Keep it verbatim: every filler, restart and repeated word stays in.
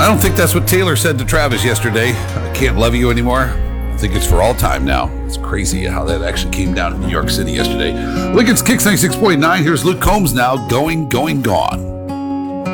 I don't think that's what Taylor said to Travis yesterday. I can't love you anymore. I think it's for all time now. It's crazy how that actually came down in New York City yesterday. Lincoln's Kicks ninety-six point nine. Here's Luke Combs now. Going, going, gone.